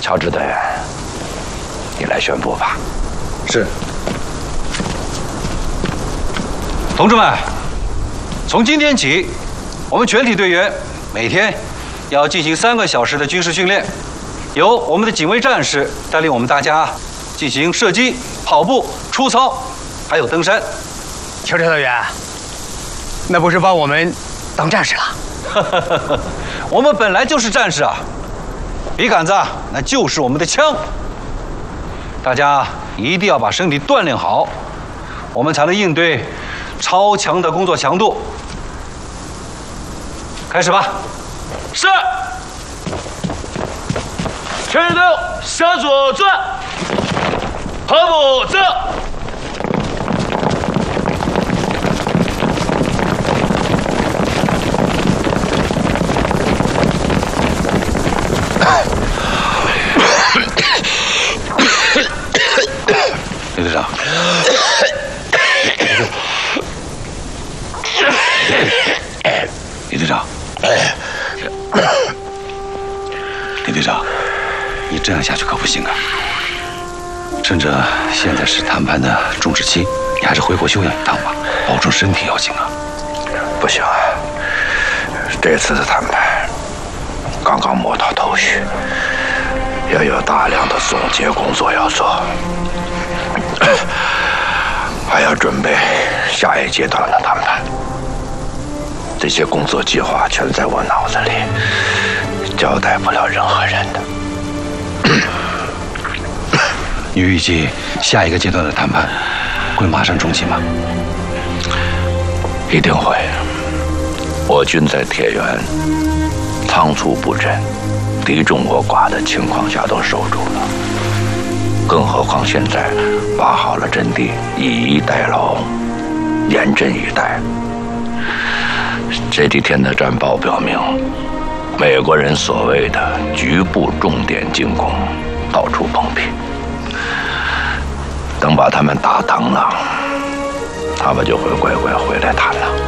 乔支队，你来宣布吧。 是。 同志们，从今天起，我们全体队员每天要进行3个小时的军事训练，由我们的警卫战士带领我们大家进行射击、跑步、出操，还有登山。 乔支队员，那不是把我们当战士了？ 我们本来就是战士啊，笔杆子那就是我们的枪。大家一定要把身体锻炼好，我们才能应对超强的工作强度。开始吧。 是。全体队伍向左转，跑步走。 李队长，李队长，李队长，你这样下去可不行啊！趁着现在是谈判的重视期，你还是回国休养一趟吧，保重身体要紧啊！ 不行啊，这次的谈判刚刚摸到头绪，要有大量的总结工作要做。还要准备下一阶段的谈判，这些工作计划全在我脑子里，交代不了任何人的。 你预计下一个阶段的谈判会马上重启吗？ 一定会。我军在铁原仓促布阵、敌众我寡的情况下都守住了，更何况现在把好了阵地，以逸待劳，严阵以待。这几天的战报表明，美国人所谓的局部重点进攻到处碰壁。等把他们打疼了，他们就会乖乖回来谈了。